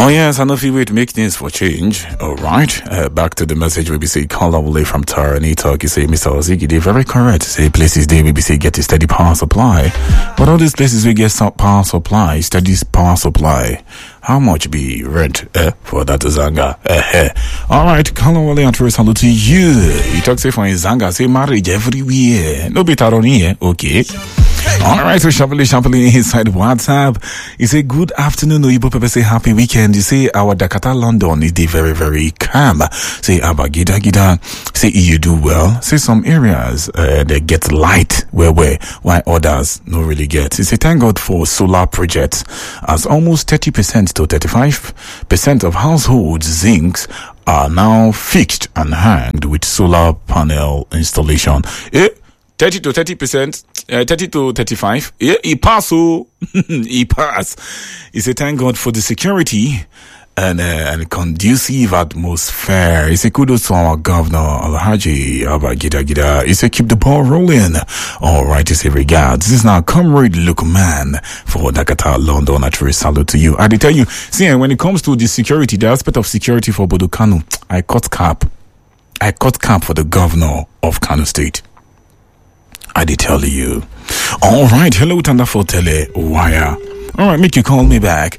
Oh yes, I know if you wait to make things for change. Alright, back to the message we be say call away from Tarani Talk. You say Mr. Ozigi, they very correct. Say places they we be say get a steady power supply. But all these places we get some power supply, steady power supply. How much be rent for that Zanga? Alright, call away and first hello to you. You talk say for Zanga, say marriage everywhere. No be Taroni, okay. Alright, so shuffling inside WhatsApp. You say good afternoon, Oyibo Pepe say happy weekend. You say our Dakota London is very, very calm. Say Abagida Gida. Say you do well. Say some areas they get light where while others no really get. You say thank God for solar projects as almost 30% to 35% of households zincs are now fixed and hanged with solar panel installation. 30 to 30%, 30 to 35. Yeah, he pass. He pass. He said, thank God for the security and conducive atmosphere. He said, kudos to our governor, Alhaji Abagida Gida. He said, keep the ball rolling. All right, he said, regards. This is now comrade Lukman for Dakota, London. I truly salute to you. I did tell you, see, when it comes to the security, the aspect of security for Bodo Kanu, I cut cap for the governor of Kano State. I did tell you. All right. Hello, Tanda for Tele Wire. All right. Make you call me back.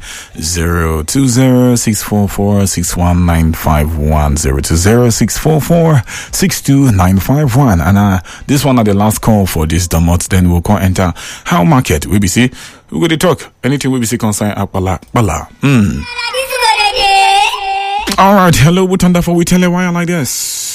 020-644-61951. 020-644-62951. And this one are the last call for this Domot. Then we'll go enter how market. We be see. We go to talk. Anything we be see concern Bala. All right. Hello, Tanda for we Tele Wire like this.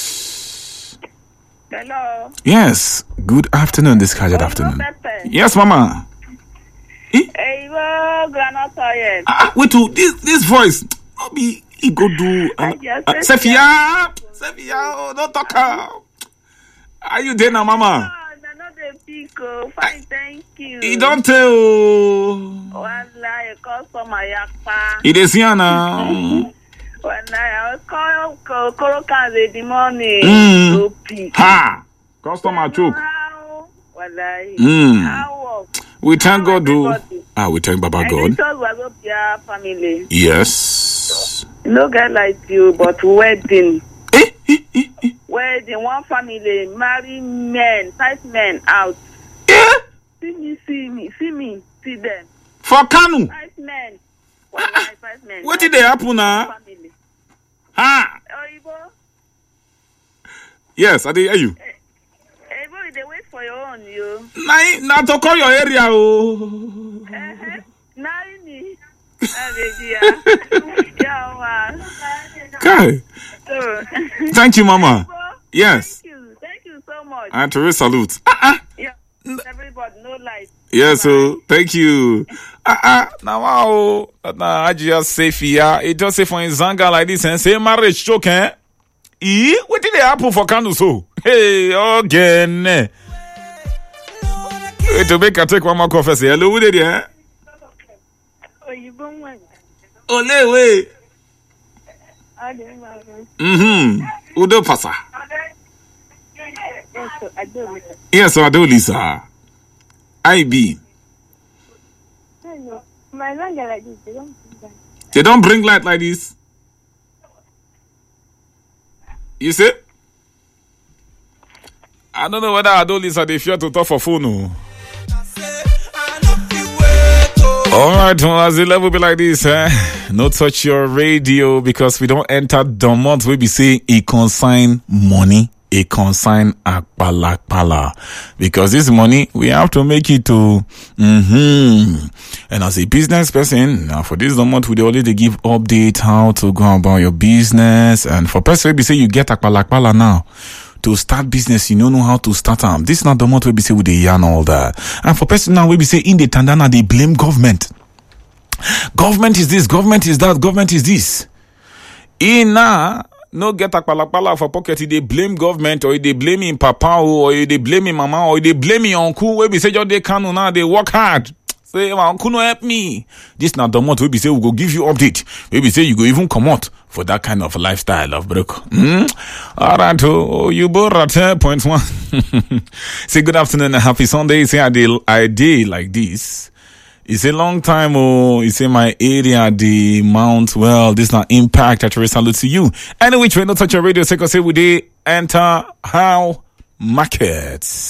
Hello. Yes. Good afternoon. This good afternoon. Yes, Mama. Hey, grandma. Wait to this voice. Maybe he go do. Sophia. Oh, don't talk. Are you there now, Mama? No, the pico. Fine, thank you. He don't tell. Wallahi, customer yakpa. It is here now. When I was calling Korokan the morning to pick. Ha! Customer choke. We thank God do. We thank Baba God. Family. Yes. No guy like you, but wedding. Wedding, one family, marry men, 5 men out. See me, see them. For Kanu. 5 men. 5 men. What did they happen now? Ha! Yes, I did hear you. They wait for your own, you. Now to call your area, Okay. Thank you, Mama. Yes. Thank you so much. And to salute. Yeah. Everybody, no light. Yes, so thank you. Now, I just say fear. It just say for Zanga like this and say marriage choke, eh? What did they happen for Kanu so? Hey, again. To make a take one more coffee. Say hello, who did you? Ole, wait. Udo pasa. Yes, so I do, Lisa. IB. My light like this, they don't bring light like this. You see? I don't know whether Adolis are they fear to talk for phone. No. Alright, well, as the level be like this, no touch your radio because we don't enter the month we be saying a consign money. A consign akpala because this money we have to make it to and as a business person for this month we only they give update how to go about your business and for person we say you get akpala now to start business you don't know how to start them. This is not the month we be say with the yarn all that and for person now we be say in the Tandana they blame government is this, government is that, government is this no get akpalakpala for pocket. They blame government or they blame him papa or they blame him mama or they blame him uncle. We be say just they can now they work hard. Say my uncle no help me. This not the month we be say we go give you update. We be say you go even come out for that kind of lifestyle of broke. Alright, you both at point one. Say good afternoon and happy Sunday. Say I day like this. It's a long time, it's in my area, the Mount, well, this not impact, actually salute to you. Anyway, we don't touch your radio, say we did enter how markets.